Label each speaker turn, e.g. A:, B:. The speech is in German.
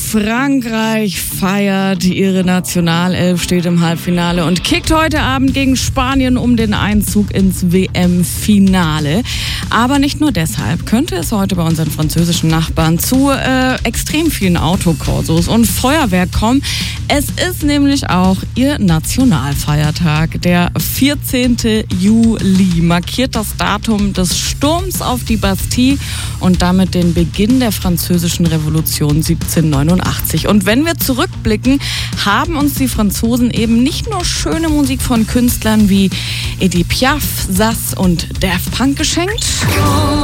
A: Frankreich feiert, ihre Nationalelf steht im Halbfinale und kickt heute Abend gegen Spanien um den Einzug ins WM-Finale. Aber nicht nur deshalb könnte es heute bei unseren französischen Nachbarn zu extrem vielen Autokorsos und Feuerwerk kommen. Es ist nämlich auch ihr Nationalfeiertag. Der 14. Juli markiert das Datum des Sturms auf die Bastille und damit den Beginn der französischen Revolution 1789. Und wenn wir zurückblicken, haben uns die Franzosen eben nicht nur schöne Musik von Künstlern wie Edith Piaf, Sass und Daft Punk geschenkt.